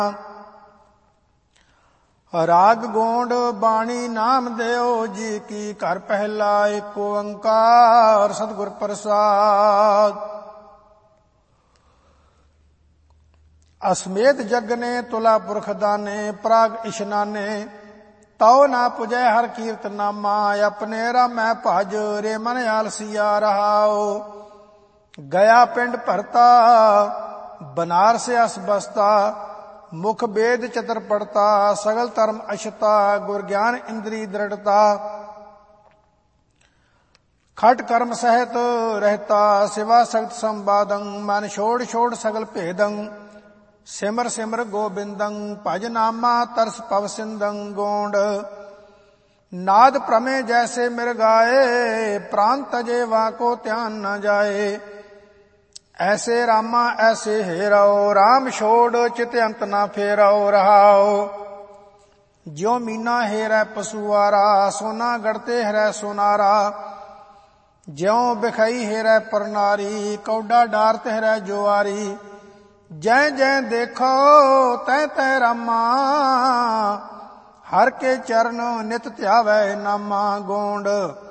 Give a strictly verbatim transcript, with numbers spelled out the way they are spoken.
ਰਾਗ ਗੋਂਡ ਬਾਣੀ ਨਾਮ ਦਿਓ ਜੀ ਕੀ, ਘਰ ਪਹਿਲਾ ਏਕ ਓੰਕਾਰ ਸਤਿਗੁਰ ਪ੍ਰਸਾਦ। ਅਸਮੇਤ ਜਗਨੇ ਤੁਲਾ ਪੁਰਖ ਦਾਨੇ, ਪ੍ਰਾਗ ਇਸ਼ਨਾਨੇ ਤਉ ਨਾ ਪੁਜੈ ਹਰ ਕੀਰਤ ਨਾਮਾ। ਆਪਣੇ ਰਾਮੈ ਭਜ ਰੇ ਮਨ ਆਲਸੀਆ ਰਹਾਓ। ਗਿਆ ਪਿੰਡ ਭਰਤਾ ਬਨਾਰਸ ਅਸ ਬਸਤਾ, ਮੁਖ ਬੇਦ ਚਤਰ ਪੜਤਾ ਸਗਲ ਧਰਮ ਅਸ਼ਤਾ। ਗੁਰ ਗਿਆਨ ਇੰਦਰੀ ਦ੍ਰਿੜਤਾ ਖਟ ਕਰਮ ਸਹਿਤ ਰਹਿਤਾ। ਸਿਵਾ ਸਖਤ ਸੰਵਾਦੰ ਮਨ ਛੋੜ ਛੋੜ ਸਗਲ ਭੇਦੰ। ਸਿਮਰ ਸਿਮਰ ਗੋਬਿੰਦੰ ਭਜ ਨਾਮਾ ਤਰਸ ਪਵ ਸਿੰਦੰ। ਗੋਂਡ ਨਾਦ ਪ੍ਰਮੇ ਜੈਸੇ ਮਿਰ ਗਾਏ, ਪ੍ਰਾਨ ਤਜੇ ਵਾਕੋ ਧਿਆਨ ਨ ਜਾਏ। ਐਸੇ ਰਾਮਾ ਐਸੇ ਹੇਰਾਓ, ਰਾਮ ਛੋੜ ਚਿਤ ਅੰਤ ਨਾ ਫੇਰਾਓ ਰਹਾਓ। ਜਿਉ ਮੀਨਾ ਹੇਰੈ ਪਸੁਆਰਾ, ਸੋਨਾ ਗੜਤੇ ਹਰੈ ਸੋਨਾਰਾ। ਜਿਉ ਬਿਖਈ ਹੇਰੈ ਪਰਨਾਰੀ, ਕੌਡਾ ਡਾਰਤ ਹਰੈ ਜੁਆਰੀ। ਜੈ ਜੈ ਦੇਖੋ ਤੈ ਤੈ ਰਾਮਾ, ਹਰ ਕੇ ਚਰਨ ਨਿਤ ਧਿਆਵੈ ਨਾਮਾ। ਗੋਂਡ